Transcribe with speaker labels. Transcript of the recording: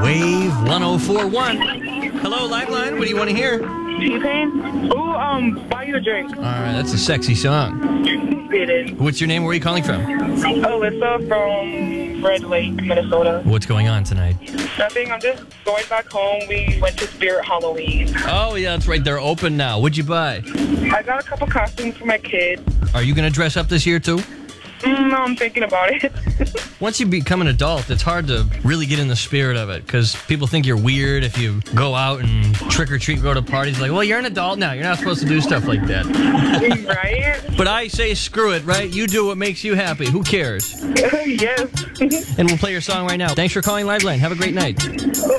Speaker 1: Wave 1041. Hello, Liveline. What do you want to hear?
Speaker 2: T-Pain? Ooh, buy you a drink.
Speaker 1: All right, that's a sexy song.
Speaker 2: It is.
Speaker 1: What's your name? Where are you calling from?
Speaker 2: Alyssa from Red Lake, Minnesota.
Speaker 1: What's going on tonight?
Speaker 2: Nothing, I'm just going back home. We went to Spirit Halloween.
Speaker 1: Oh, yeah, that's right. They're open now. What'd you buy?
Speaker 2: I got a couple costumes for my kids.
Speaker 1: Are you going to dress up this year, too?
Speaker 2: No, I'm thinking about it.
Speaker 1: Once you become an adult, it's hard to really get in the spirit of it because people think you're weird if you go out and trick-or-treat, go to parties. Like, well, you're an adult now. You're not supposed to do stuff like that.
Speaker 2: Right?
Speaker 1: But I say screw it, right? You do what makes you happy. Who cares?
Speaker 2: Yes.
Speaker 1: And we'll play your song right now. Thanks for calling Liveline. Have a great night.